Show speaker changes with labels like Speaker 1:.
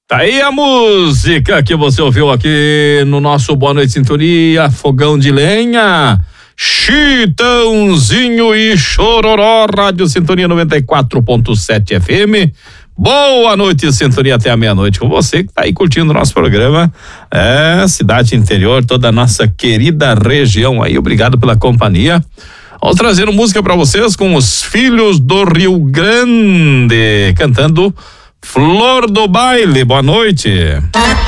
Speaker 1: Tá aí a música que você ouviu aqui no nosso Boa Noite Sintonia, Fogão de Lenha, Chitãozinho e Chororó, Rádio Sintonia 94.7 FM. Boa noite, Sintonia, até a meia-noite com você que tá aí curtindo o nosso programa. Cidade interior, toda a nossa querida região aí, obrigado pela companhia. Vamos trazendo música pra vocês com os Filhos do Rio Grande, cantando Flor do Baile. Boa noite.